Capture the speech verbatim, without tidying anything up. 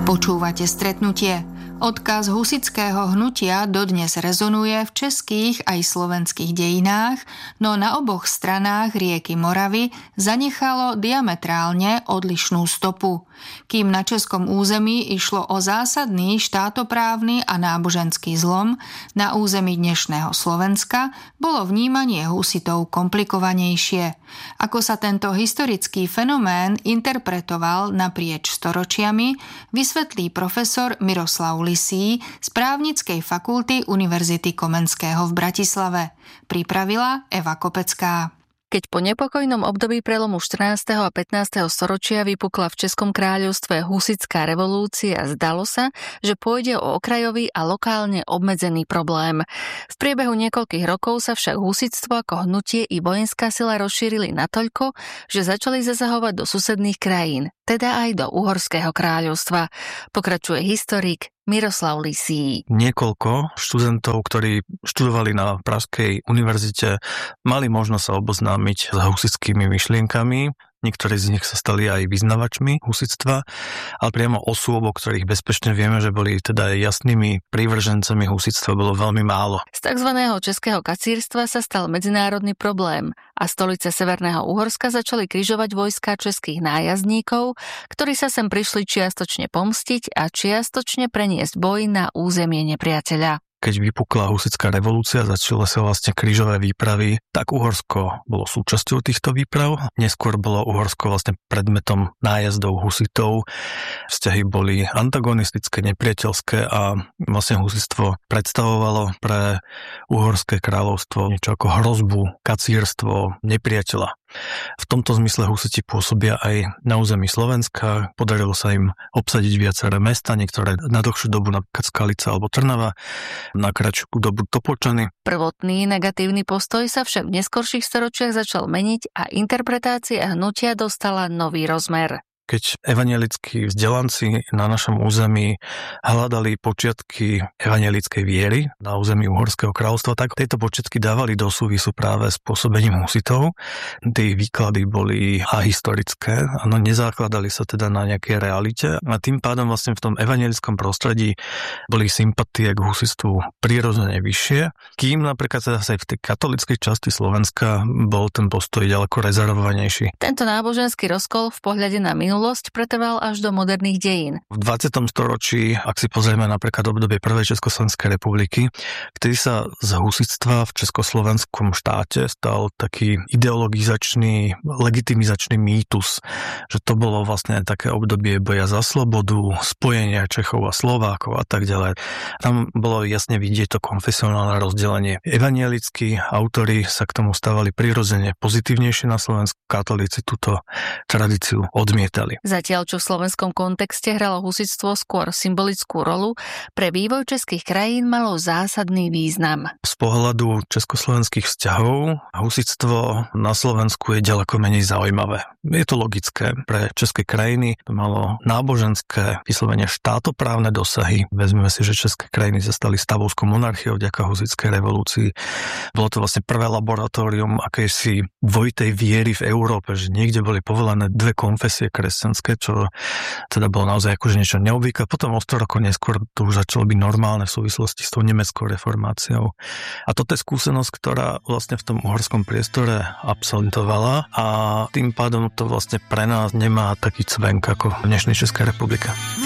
Počúvate Stretnutie. Odkaz husitského hnutia dodnes rezonuje v českých aj slovenských dejinách, no na oboch stranách rieky Moravy zanechalo diametrálne odlišnú stopu. Kým na českom území išlo o zásadný štátoprávny a náboženský zlom, na území dnešného Slovenska bolo vnímanie husitov komplikovanejšie. Ako sa tento historický fenomén interpretoval naprieč storočiami, vysvetlí profesor Miroslav Lisý z Právnickej fakulty Univerzity Komenského v Bratislave. Pripravila Eva Kopecká. Keď po nepokojnom období prelomu štrnásteho a pätnásteho storočia vypukla v Českom kráľovstve husitská revolúcia, zdalo sa, že pôjde o okrajový a lokálne obmedzený problém. V priebehu niekoľkých rokov sa však husitstvo ako hnutie i vojenská sila rozšírili natoľko, že začali zasahovať do susedných krajín, teda aj do Uhorského kráľovstva. Pokračuje historik Miroslav Lisý. Niekoľko študentov, ktorí študovali na Pražskej univerzite, mali možnosť sa oboznámiť s husitskými myšlienkami. Niektorí z nich sa stali aj vyznavačmi husitstva, ale priamo osôb, o ktorých bezpečne vieme, že boli teda jasnými prívržencami husitstva, bolo veľmi málo. Z tzv. Českého kacírstva sa stal medzinárodný problém a stolice Severného Uhorska začali križovať vojská českých nájazdníkov, ktorí sa sem prišli čiastočne pomstiť a čiastočne preniesť boj na územie nepriateľa. Keď vypukla husitská revolúcia, začali sa vlastne krížové výpravy, tak Uhorsko bolo súčasťou týchto výprav. Neskôr bolo Uhorsko vlastne predmetom nájazdov husitov. Vzťahy boli antagonistické, nepriateľské a vlastne husitstvo predstavovalo pre Uhorské kráľovstvo niečo ako hrozbu, kacírstvo, nepriateľa. V tomto zmysle husiti pôsobia aj na území Slovenska. Podarilo sa im obsadiť viaceré mesta, niektoré na dlhšiu dobu, napríklad Skalica alebo Trnava, na kratšiu dobu Topoľčany. Prvotný negatívny postoj sa však v neskorších storočiach začal meniť a interpretácia hnutia dostala nový rozmer. Keď evanjelickí vzdelanci na našom území hľadali počiatky evanjelickej viery na území Uhorského kráľovstva, tak tieto počiatky dávali do súvisu práve s pôsobením husitov. Tie výklady boli ahistorické, no nezákladali sa teda na nejakej realite a tým pádom vlastne v tom evanjelickom prostredí boli sympatie k husitstvu prirodzene vyššie, kým napríklad teda aj v tej katolíckej časti Slovenska bol ten postoj ďaleko rezervovanejší. Tento náboženský rozkol v pohľade na minulosť pretrval až do moderných dejín. V dvadsiatom storočí, ak si pozrieme napríklad obdobie prvej Československej republiky, vtedy sa z husitstva v československom štáte stal taký ideologizačný, legitimizačný mýtus, že to bolo vlastne také obdobie boja za slobodu, spojenia Čechov a Slovákov a tak ďalej. Tam bolo jasne vidieť to konfesionálne rozdelenie. Evangelickí autori sa k tomu stávali prirodzene pozitívnejšie na Slovensku, katolíci túto tradíciu odmietali. Zatiaľ, čo v slovenskom kontexte hralo husitstvo skôr symbolickú rolu, pre vývoj českých krajín malo zásadný význam. Z pohľadu československých vzťahov husitstvo na Slovensku je ďaleko menej zaujímavé. Je to logické. Pre české krajiny to malo náboženské, vyslovene štátoprávne dosahy. Vezmeme si, že české krajiny sa stali stavovskou monarchiou vďaka husitskej revolúcii. Bolo to vlastne prvé laboratórium akejsi dvojitej viery v Európe, že niekde boli povolené dve konfesie kresťanské, čo teda bolo naozaj akože niečo neobvyklé. Potom o sto rokov neskôr to už začalo byť normálne v súvislosti s tou nemeckou reformáciou. A toto je skúsenosť, ktorá vlastne v tom uhorskom priestore absolvovala a tým pádom to vlastne pre nás nemá taký cvenk ako v dnešnej Českej republike.